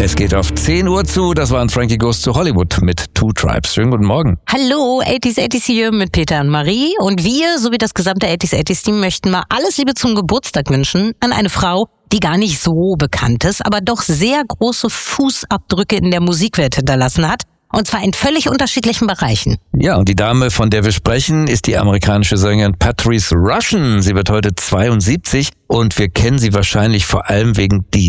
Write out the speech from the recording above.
Es geht auf 10 Uhr zu. Das waren Frankie Goes to Hollywood mit Two Tribes. Schönen guten Morgen. Hallo, 80s hier mit Peter und Marie. Und wir, sowie das gesamte 80s Team, möchten mal alles Liebe zum Geburtstag wünschen an eine Frau, die gar nicht so bekannt ist, aber doch sehr große Fußabdrücke in der Musikwelt hinterlassen hat. Und zwar in völlig unterschiedlichen Bereichen. Ja, und die Dame, von der wir sprechen, ist die amerikanische Sängerin Patrice Rushen. Sie wird heute 72 und wir kennen sie wahrscheinlich vor allem wegen